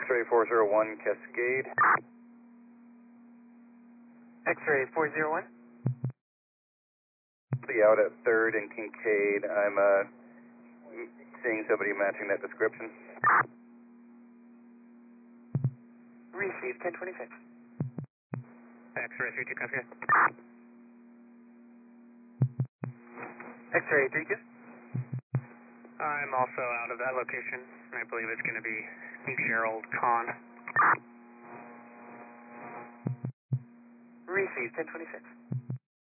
X-ray 401 Cascade. X-ray 401. Be out at 3rd and Kincaid. I'm seeing somebody matching that description. Received 1026. X-ray 32 Cascade. X-ray 32. I'm also out of that location. I believe it's going to be Gerald Kahn. Received 1026.